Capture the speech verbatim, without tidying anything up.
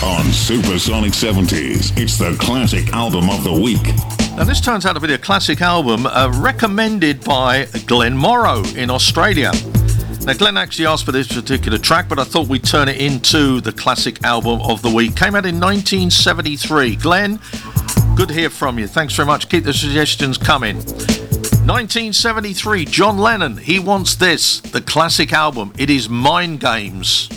On Supersonic seventies, it's the classic album of the week. Now, this turns out to be a classic album uh, recommended by Glenn Morrow in Australia. Now, Glenn actually asked for this particular track, but I thought we'd turn it into the classic album of the week. Came out in nineteen seventy-three. Glenn, good to hear from you. Thanks very much. Keep the suggestions coming. nineteen seventy-three, John Lennon, he wants this, the classic album. It is Mind Games.